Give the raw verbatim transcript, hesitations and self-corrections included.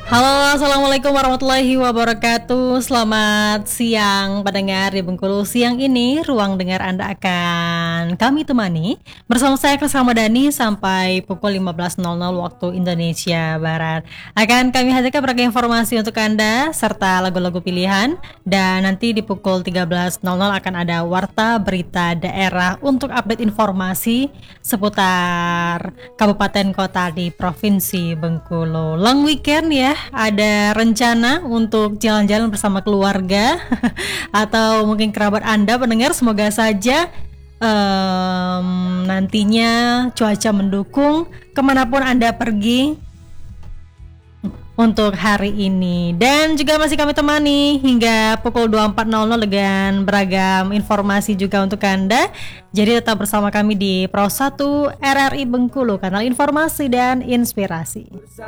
Halo, assalamualaikum warahmatullahi wabarakatuh. Selamat siang pendengar di Bengkulu. Siang ini ruang dengar Anda akan kami temani bersama saya Kris Ramadhani sampai pukul lima belas nol nol waktu Indonesia Barat. Akan kami hadirkan berbagai informasi untuk Anda serta lagu-lagu pilihan, dan nanti di pukul tiga belas nol nol akan ada warta berita daerah untuk update informasi seputar kabupaten kota di Provinsi Bengkulu. Long weekend ya, ada rencana untuk jalan-jalan bersama keluarga atau mungkin kerabat Anda pendengar, semoga saja um, nantinya cuaca mendukung kemanapun Anda pergi untuk hari ini. Dan juga masih kami temani hingga pukul dua puluh empat nol nol dengan beragam informasi juga untuk Anda. Jadi tetap bersama kami di Pro satu R R I Bengkulu, kanal informasi dan inspirasi.